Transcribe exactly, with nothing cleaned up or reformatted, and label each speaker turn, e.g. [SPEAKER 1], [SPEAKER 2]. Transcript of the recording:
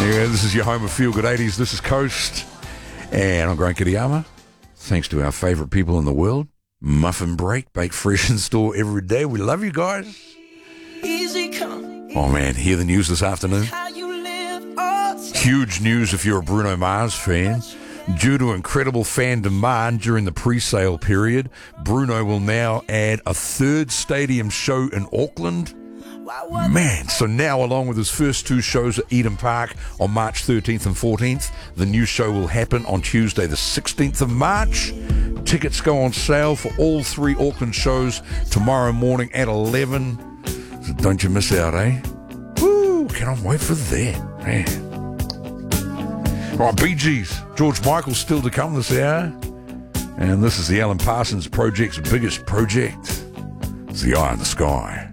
[SPEAKER 1] Yeah, this is your home of Feel Good eighties. This is Coast. And I'm Grant Kiriyama. Thanks to our favourite people in the world. Muffin Break, baked fresh in store every day. We love you guys. Oh man, hear the news this afternoon. Huge news if you're a Bruno Mars fan. Due to incredible fan demand during the pre-sale period, Bruno will now add a third stadium show in Auckland. Man, so now along with his first two shows at Eden Park on March thirteenth and fourteenth, the new show will happen on Tuesday the sixteenth of March. Tickets go on sale for all three Auckland shows tomorrow morning at eleven. So don't you miss out, eh? Woo, cannot wait for that, man. All right, Bee Gees, George Michael's still to come this hour. And this is the Alan Parsons Project's biggest project. It's the Eye in the Sky.